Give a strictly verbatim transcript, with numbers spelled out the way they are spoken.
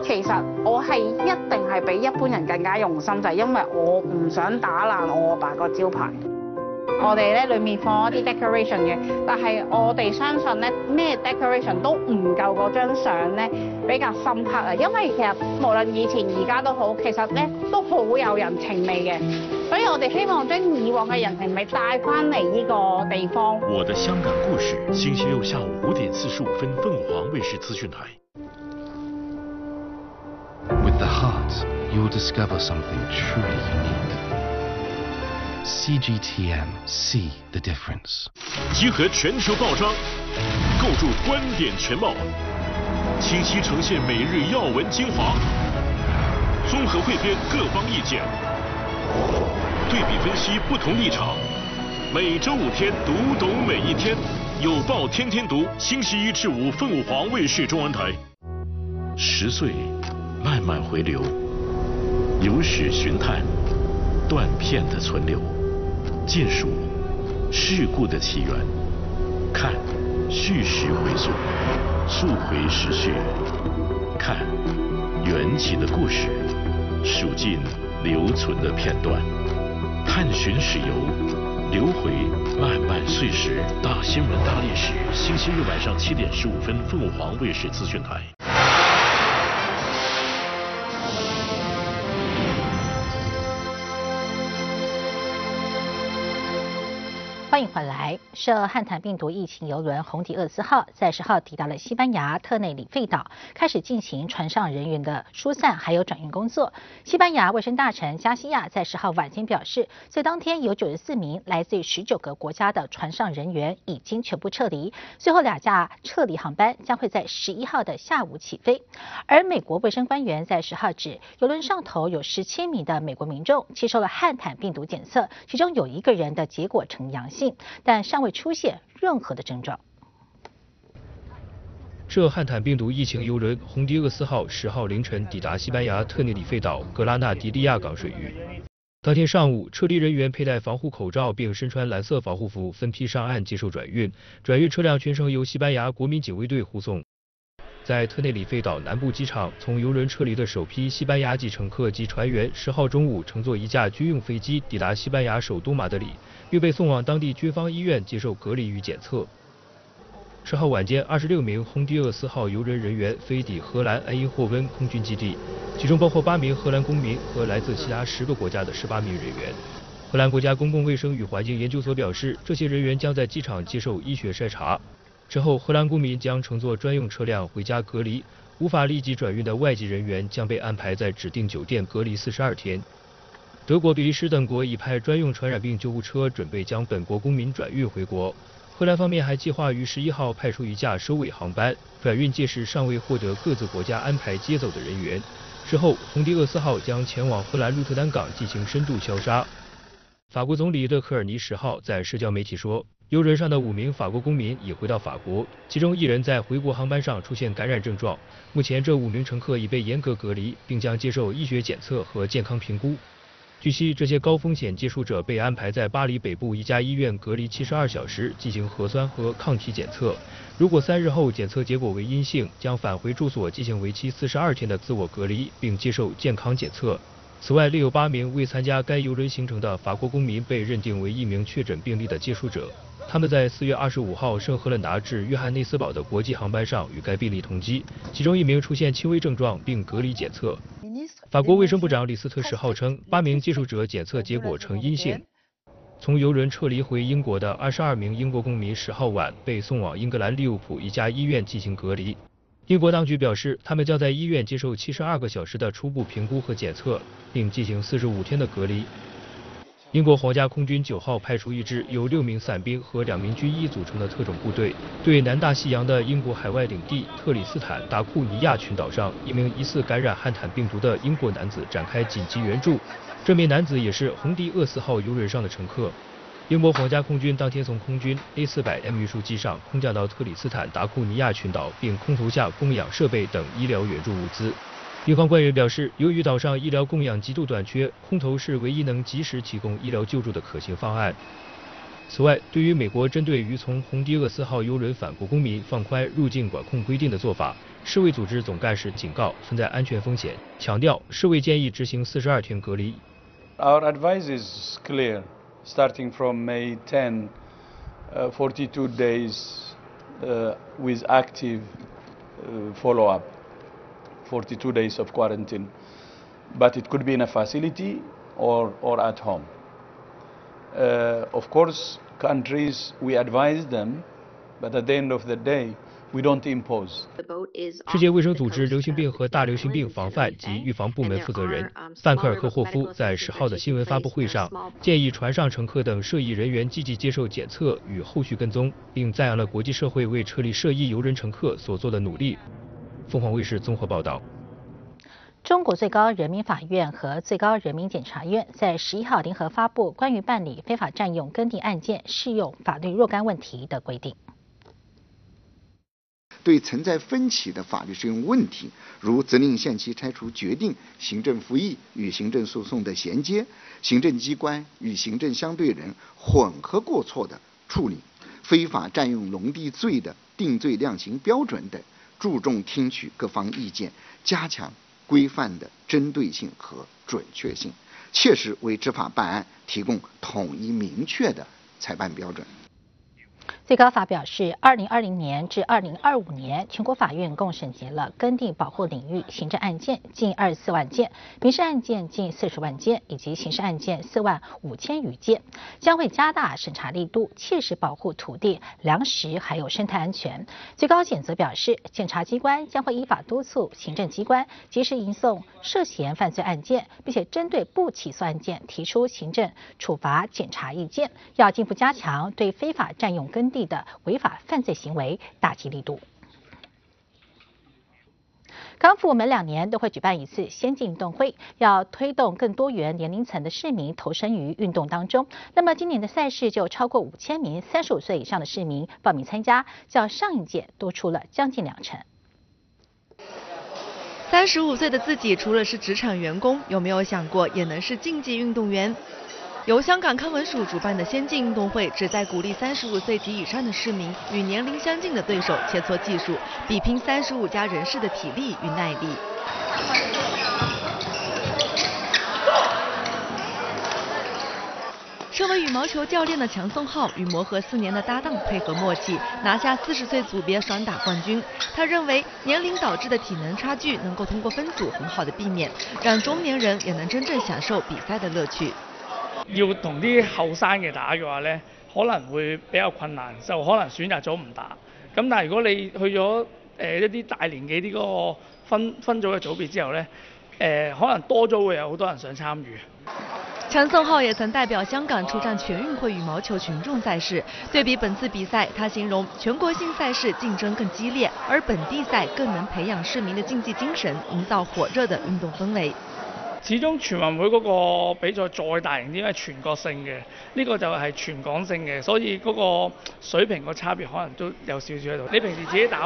其實我係一定係比一般人更加用心，就係因為我唔想打爛我阿爸個招牌。我哋咧裏面放一啲 decoration 嘅，但係我哋相信咧咩 decoration 都唔夠嗰張相咧比較深刻啊！因為其實無論以前而家都好，其實咧都好有人情味嘅，所以我哋希望將以往嘅人情味帶翻嚟呢個地方。 我的香港故事，星期六下午五點四十五分，鳳凰衛視資訊台。 With the heart, you'll discover something truly unique. C G T M, see the difference. 集合全球报章，构筑观点全貌，清晰呈现每日要闻精华，综合汇编各方意见，对比分析不同立场。每周五天，读懂每一天，有报天天读。星期一至五，凤凰卫视中文台。十岁，慢慢回流，有史寻探，断片的存留。见数事故的起源，看叙事回溯，溯回时序，看缘起的故事，数尽留存的片段，探寻史游，流回漫漫岁时。大新闻大历史，星期日晚上七点十五分，凤凰卫视资讯台。 欢迎回来。涉汉坦病毒疫情邮轮红迪厄斯号在十号抵达了西班牙特内里费岛，开始进行船上人员的疏散还有转运工作。西班牙卫生大臣加西亚在十号晚间表示，在当天有九十四名来自于十九个国家的船上人员已经全部撤离，最后两架撤离航班将会在十一号的下午起飞。而美国卫生官员在十号指，邮轮上头有十七名的美国民众接受了汉坦病毒检测，其中有一个人的结果呈阳性，但尚未出现任何的症状。 涉汉坦病毒疫情邮轮红迪厄斯号十号凌晨抵达西班牙特内里费岛格拉纳迪利亚港水域。当天上午，撤离人员佩戴防护口罩并身穿蓝色防护服，分批上岸接受转运。转运车辆全程由西班牙国民警卫队护送。在特内里费岛南部机场，从邮轮撤离的首批西班牙籍乘客及船员，十号中午乘坐一架军用飞机抵达西班牙首都马德里，并被送往当地军方医院接受隔离与检测。十号晚间，二十六名红迪厄斯号邮轮人员飞抵荷兰埃因霍温空军基地，其中包括八名荷兰公民和来自其他十个国家的十八名人员。荷兰国家公共卫生与环境研究所表示，这些人员将在机场接受医学筛查。之后，荷兰公民将乘坐专用车辆回家隔离，无法立即转运的外籍人员将被安排在指定酒店隔离四十二天。德国、比利时等国已派专用传染病救护车，准备将本国公民转运回国。荷兰方面还计划于十一号派出一架收尾航班，转运届时尚未获得各自国家安排接走的人员。之后，红迪厄斯号将前往荷兰鹿特丹港进行深度消杀。法国总理勒克尔尼十号在社交媒体说，邮轮上的五名法国公民已回到法国，其中一人在回国航班上出现感染症状。目前，这五名乘客已被严格隔离，并将接受医学检测和健康评估。据悉，这些高风险接触者被安排在巴黎北部一家医院隔离七十二小时，进行核酸和抗体检测。如果三日后检测结果为阴性，将返回住所进行为期四十二天的自我隔离，并接受健康检测。此外，另有八名未参加该邮轮行程的法国公民被认定为一名确诊病例的接触者。他们在四月二十五号圣赫勒拿至约翰内斯堡的国际航班上与该病例同机，其中一名出现轻微症状并隔离检测。法国卫生部长李斯特十号称，八名接触者检测结果呈阴性。从邮轮撤离回英国的二十二名英国公民十号晚被送往英格兰利物浦一家医院进行隔离。英国当局表示，他们将在医院接受七十二个小时的初步评估和检测，并进行四十五天的隔离。英国皇家空军九号派出一支由六名伞兵和两名军医组成的特种部队，对南大西洋的英国海外领地特里斯坦达库尼亚群岛上一名疑似感染汉坦病毒的英国男子展开紧急援助。这名男子也是红迪厄斯号邮轮上的乘客。英国皇家空军当天从空军 A 四百 M 运输机上空降到特里斯坦达库尼亚群岛，并空投下供氧设备等医疗援助物资。英方官员表示，由于岛上医疗供氧极度短缺，空投是唯一能及时提供医疗救助的可行方案。 此外，对于美国针对于从红迪厄斯号邮轮返国公民放宽入境管控规定的做法，世卫组织总干事警告存在安全风险，强调世卫建议执行四十二天隔离。 Our advice is clear, starting from May tenth, uh, forty-two days uh, with active uh, follow-up, forty-two days of quarantine, but it could be in a facility or or at home. Uh, of course, countries, we advise them, but at the end of the day, we don't impose. 世界卫生组织流行病和大流行病防范及预防部门负责人范克尔科霍夫在十号的新闻发布会上建议船上乘客等涉疫人员积极接受检测与后续跟踪，并赞扬了国际社会为撤离涉疫邮轮乘客所做的努力。凤凰卫视综合报道。 中国最高人民法院和最高人民检察院在十一号联合发布关于办理非法占用耕地案件适用法律若干问题的规定。 对存在分歧的法律适用问题，如责令限期拆除决定、行政复议与行政诉讼的衔接、行政机关与行政相对人混合过错的处理、非法占用农地罪的定罪量刑标准等，注重听取各方意见，加强规范的针对性和准确性，切实为执法办案提供统一明确的裁办标准。 最高法表示，二零二零年至二零二五年，全国法院共审结了耕地保护领域行政案件近二十四万件，民事案件近四十万件，以及刑事案件四万五千余件，将会加大审查力度，切实保护土地、粮食还有生态安全。最高检则表示，检察机关将会依法督促行政机关及时移送涉嫌犯罪案件，并且针对不起诉案件提出行政处罚检察意见，要进一步加强对非法占用耕地的违法犯罪行为打击力度。港府每两年都会举办一次先进运动会，要推动更多元年龄层的市民投身于运动当中。那么今年的赛事就有超过五千名三十五岁以上的市民报名参加，较上一届多出了将近两成。 三十五岁的自己，除了是职场员工，有没有想过也能是竞技运动员？由香港康文署主办的先进运动会，旨在鼓励三十五岁及以上的市民与年龄相近的对手切磋技术，比拼三十五加人士的体力与耐力。身为羽毛球教练的强颂浩与磨合四年的搭档配合默契，拿下四十岁组别双打冠军。他认为年龄导致的体能差距能够通過分组很好的避免，讓中年人也能真正享受比賽的樂趣。 要同啲後生嘅打嘅話咧，可能會比較困難，就可能選擇咗唔打。咁但係如果你去咗誒、呃、一啲大年紀啲嗰個分分組嘅組別之後咧，誒、呃、可能多咗會有好多人想參與。 强颂浩也曾代表香港出战全运会羽毛球群众赛事。对比本次比赛，他形容全国性赛事竞争更激烈，而本地赛更能培養市民的競技精神，營造火熱的運動氛圍。 始終全運會嗰個比賽再大型啲，因為全國性嘅，呢、這個就係全港性嘅，所以嗰個水平個差別可能都有少少喺度。你平時自己打